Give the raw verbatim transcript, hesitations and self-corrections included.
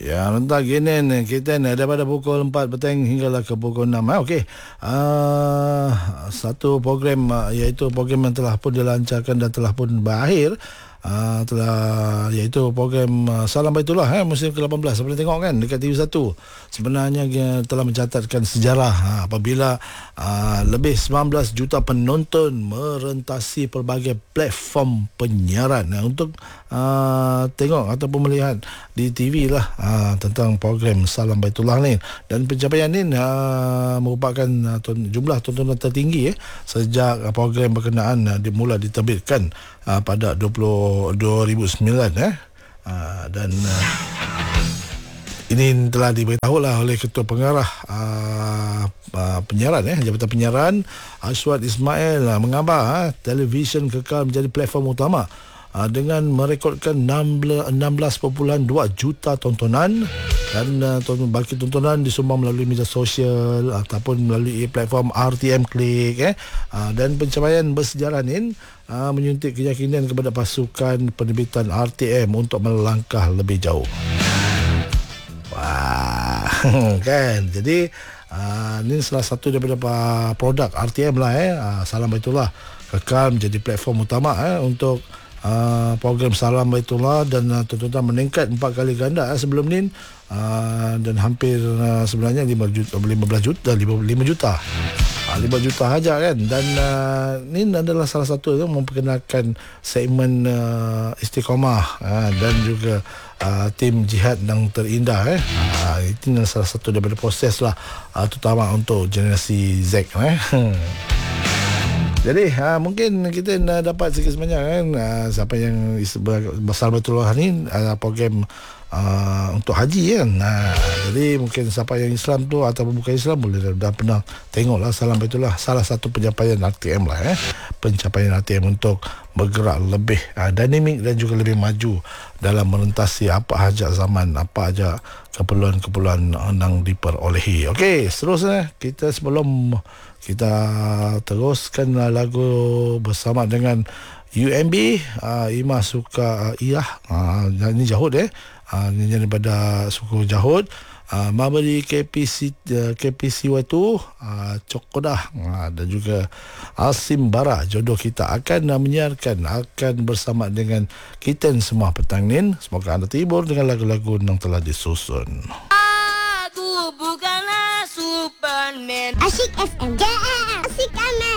Ya, rentak gini ni kita ni daripada pukul empat petang hinggalah ke pukul enam. Ha, okey. Uh, satu program uh, iaitu program yang telah pun dilancarkan dan telah pun berakhir. Uh, telah iaitu program uh, Salam Baitullah eh, musim ke lapan belas. Seperti tengok kan dekat T V satu. Sebenarnya uh, telah mencatatkan sejarah uh, apabila uh, lebih sembilan belas juta penonton merentasi pelbagai platform penyiaran uh, untuk uh, tengok ataupun melihat di T V lah uh, tentang program Salam Baitullah ni. Dan pencapaian ini uh, merupakan uh, ton, jumlah tontonan tertinggi eh, sejak uh, program berkenaan uh, dimula diterbitkan uh, pada dua ribu sembilan eh. Uh, dan uh, ini telah diberitahu lah oleh Ketua Pengarah uh, uh, penyiaran eh, Jabatan Penyiaran Aswad Ismail uh, mengabar uh, televisyen kekal menjadi platform utama uh, dengan merekodkan enam belas perpuluhan dua juta tontonan dan uh, tonton, baki tontonan disumbang melalui media sosial ataupun melalui platform R T M Klik eh. uh, dan pencapaian bersejarah ini uh, menyuntik keyakinan kepada pasukan penerbitan R T M untuk melangkah lebih jauh. Wah, kan. Jadi uh, ini salah satu daripada produk R T M lah eh. Uh, Salam Baitullah kekal menjadi platform utama eh untuk uh, program Salam Baitullah dan uh, tontonan meningkat empat kali ganda eh, sebelum ni uh, dan hampir uh, sebenarnya lima juta, lima belas juta, lima juta. Uh, lima juta saja kan. Dan uh, ini adalah salah satu yang memperkenalkan segmen uh, Istiqomah uh, dan juga Uh, tim jihad yang terindah eh. Uh, itu salah satu daripada proses lah uh, terutama untuk generasi Z eh. Jadi uh, mungkin kita uh, dapat sikit sebanyak kan uh, siapa yang besar betul ni uh, program uh, untuk haji kan. Uh, jadi mungkin siapa yang Islam tu ataupun bukan Islam boleh dah, dah pernah tengoklah Salam Baitullah, salah satu pencapaian R T M lah eh. Pencapaian R T M untuk bergerak lebih uh, dinamik dan juga lebih maju dalam merentasi apa hajat zaman, apa aja keperluan-keperluan yang diperolehi. Okey, seterusnya kita sebelum kita teruskan lagu bersama dengan U M B uh, Imah Suka uh, Iyah uh, ini Jahud eh uh, ini daripada suku Jahud. Uh, Mabari K P C uh, K P C Y tu uh, Cokodah uh, dan juga Asim Bara jodoh kita akan uh, menyiarkan akan bersama dengan kita semua petang ni. Semoga anda terhibur dengan lagu-lagu yang telah disusun. Aku bukanlah Superman. Asyik F M. Yeah. Asyik Aman.